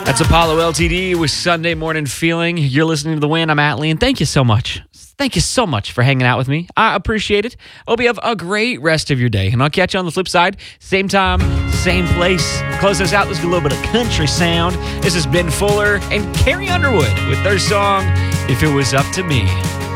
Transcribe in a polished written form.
That's Apollo LTD with Sunday Morning Feeling. You're listening to The Win. I'm Atlee, and thank you so much. Thank you so much for hanging out with me. I appreciate it. Hope you have a great rest of your day, and I'll catch you on the flip side. Same time, same place. Close us out. Let's do a little bit of country sound. This is Ben Fuller and Carrie Underwood with their song, If It Was Up to Me.